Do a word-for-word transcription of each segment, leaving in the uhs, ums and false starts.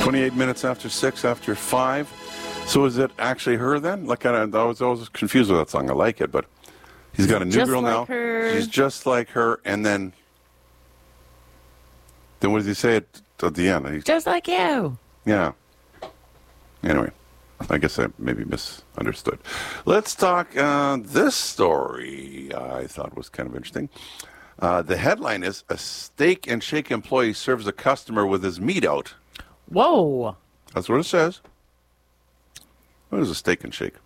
twenty-eight minutes after six, after five. So is it actually her then? Like I, I was always confused with that song. I like it, but he's got a new just girl like now. Her. She's just like her, and then then what does he say at, at the end? He, just like you. Yeah. Anyway, I guess I maybe misunderstood. Let's talk uh, this story. I thought was kind of interesting. Uh, the headline is, a Steak and Shake employee serves a customer with his meat out. Whoa. That's what it says. What is a Steak and Shake?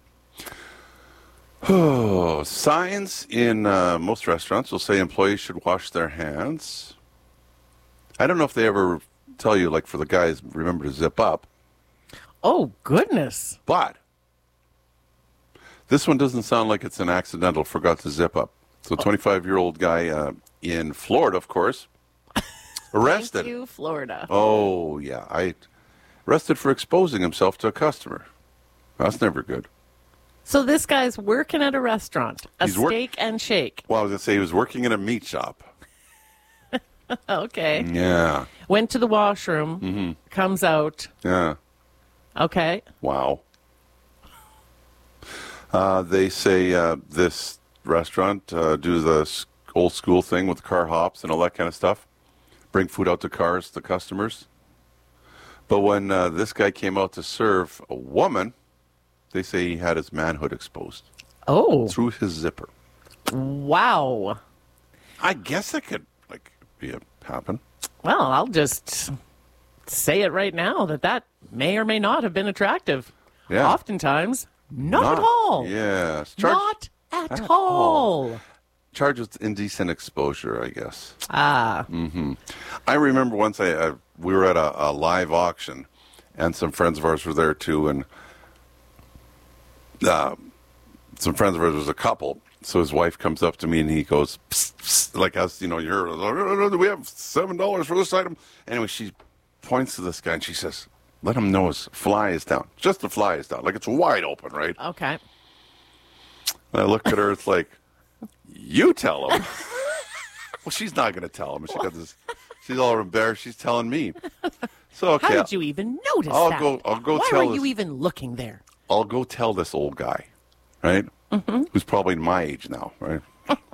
Oh, signs in uh, most restaurants will say employees should wash their hands. I don't know if they ever tell you, like for the guys, remember to zip up. Oh, goodness. But this one doesn't sound like it's an accidental forgot to zip up. So a twenty-five-year-old guy uh, in Florida, of course, arrested. Thank you, Florida. Oh, yeah. I arrested for exposing himself to a customer. That's never good. So this guy's working at a restaurant, a He's work- steak and shake. Well, I was going to say he was working in a meat shop. Okay. Yeah. Went to the washroom, Mm-hmm. comes out. Yeah. Okay. Wow. Uh, they say uh, this restaurant uh, do the old school thing with car hops and all that kind of stuff. Bring food out to cars to customers. But when uh, this guy came out to serve a woman, they say he had his manhood exposed. Oh. Through his zipper. Wow. I guess it could like be a, happen. Well, I'll just say it right now that that may or may not have been attractive. Yeah. Oftentimes, not, Not- at all. Yes. Not at, at all. all. Charged with indecent exposure, I guess. Ah. Mm-hmm. I remember once I, I we were at a, a live auction, and some friends of ours were there too, and uh, some friends of ours was a couple. So his wife comes up to me and he goes, psst, psst, like us, you know, you're, do we have seven dollars for this item? Anyway, she points to this guy and she says, let him know his fly is down. Just the fly is down. Like it's wide open, right? Okay. And I look at her, it's like, you tell him. Well, she's not going to tell him. She got this. She's all embarrassed. She's telling me. So okay, How did you even notice I'll that? go. I'll go Why tell. were you this, even looking there? I'll go tell this old guy, right? Mm-hmm. Who's probably my age now, right?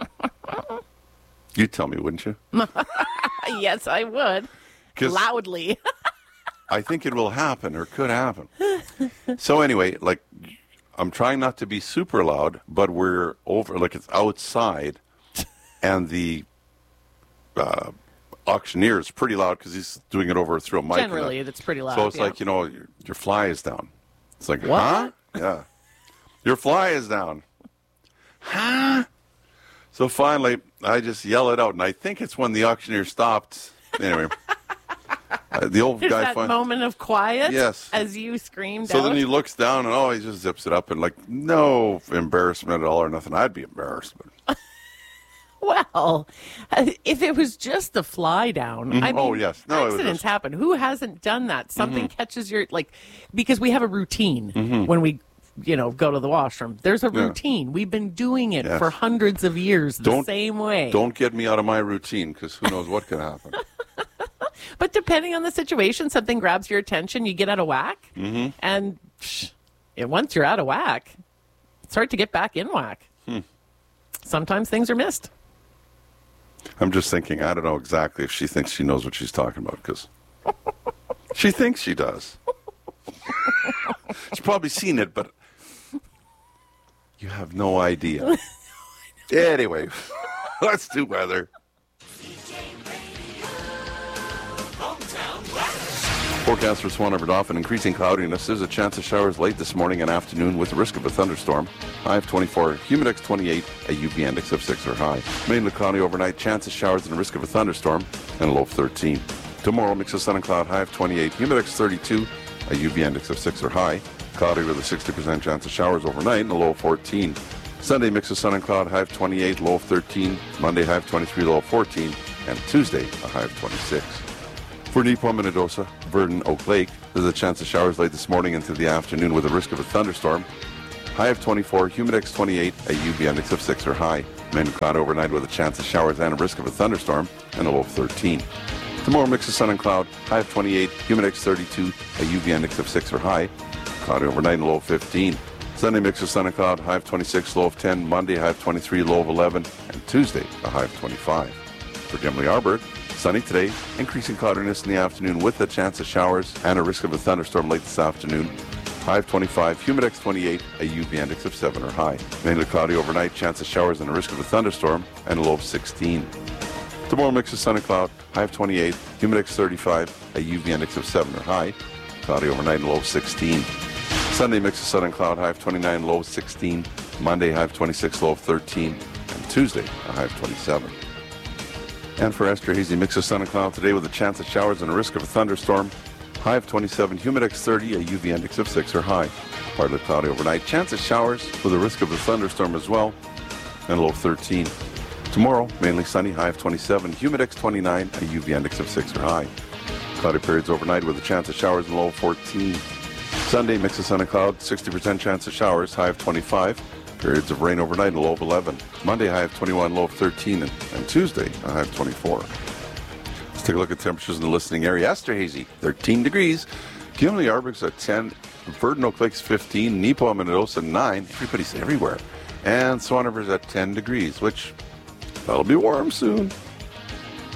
You'd tell me, wouldn't you? Yes, I would. 'Cause Loudly. I think it will happen or could happen. So anyway, like, I'm trying not to be super loud, but we're over, like it's outside, and the uh, auctioneer is pretty loud because he's doing it over through a mic. Generally, it's pretty loud. So it's yeah. like, you know, your, your fly is down. It's like, What? huh? Yeah. Your fly is down. Huh? So finally, I just yell it out, and I think it's when the auctioneer stopped. Anyway, uh, the old There's guy. that fin- moment of quiet Yes. as you screamed So out. then he looks down, and oh, he just zips it up, and like, no embarrassment at all or nothing. I'd be embarrassed. But Well, if it was just the fly down, I mean, Oh, yes. No, it was accidents just- happen. Who hasn't done that? Something catches your, like, because we have a routine when we, you know, go to the washroom. There's a Yeah. routine. We've been doing it Yes. for hundreds of years the Don't- same way. Don't get me out of my routine, because who knows what could happen. But depending on the situation, something grabs your attention, you get out of whack, Mm-hmm. and psh, and once you're out of whack, it's hard to get back in whack. Hmm. Sometimes things are missed. I'm just thinking, I don't know exactly if she thinks she knows what she's talking about, because she thinks she does. She's probably seen it, but you have no idea. Anyway, let's do weather. Forecast for Swan River Dauphin, increasing cloudiness. There's a chance of showers late this morning and afternoon with the risk of a thunderstorm. High of twenty-four, humidex twenty-eight, a U V index of six or high. Mainly cloudy overnight, chance of showers and risk of a thunderstorm, and a low of thirteen. Tomorrow, mix of sun and cloud, high of twenty-eight, humidex thirty-two, a U V index of six or high. Cloudy with a sixty percent chance of showers overnight, and a low of fourteen. Sunday, mix of sun and cloud, high of twenty-eight, low of thirteen. Monday, high of twenty-three, low of fourteen. And Tuesday, a high of twenty-six. For Nipah, Minnedosa, Verdon, Oak Lake, there's a chance of showers late this morning into the afternoon with a risk of a thunderstorm. High of twenty-four, humidex twenty-eight, a U V index of six or high. Mainly cloud overnight with a chance of showers and a risk of a thunderstorm, and a low of thirteen. Tomorrow, mix of sun and cloud, high of twenty-eight, humidex thirty-two, a U V index of six or high. Cloudy overnight and low of fifteen. Sunday, mix of sun and cloud, high of twenty-six, low of ten. Monday, high of twenty-three, low of eleven. And Tuesday, a high of twenty-five. For Gimli Arbor, sunny today, increasing cloudiness in the afternoon with a chance of showers and a risk of a thunderstorm late this afternoon. High of twenty-five, humidex twenty-eight, a U V index of seven or high. Mainly cloudy overnight, chance of showers and a risk of a thunderstorm, and a low of sixteen. Tomorrow, mix of sun and cloud, high of twenty-eight, humidex thirty-five, a U V index of seven or high. Cloudy overnight and low of sixteen. Sunday, mix of sun and cloud, high of twenty-nine, low of sixteen. Monday, high of twenty-six, low of thirteen. And Tuesday, a high of twenty-seven. And for Esther, hazy mix of sun and cloud today with a chance of showers and a risk of a thunderstorm. High of twenty-seven, humidex thirty, a U V index of six or high. Partly cloudy overnight, chance of showers with a risk of a thunderstorm as well, and a low of thirteen. Tomorrow, mainly sunny, high of twenty-seven, humidex twenty-nine, a U V index of six or high. Cloudy periods overnight with a chance of showers and low of fourteen. Sunday, mix of sun and cloud, sixty percent chance of showers, high of twenty-five. Periods of rain overnight, a low of eleven. Monday, high of twenty-one, low of thirteen. And, and Tuesday, a high of twenty-four. Let's take a look at temperatures in the listening area. Esther hazy, thirteen degrees. Gimli Arbor's at ten. Verdon Oak Lake's fifteen. Neepawa and Minnedosa nine. Everybody's everywhere. And Swan River's at ten degrees, which that'll be warm soon.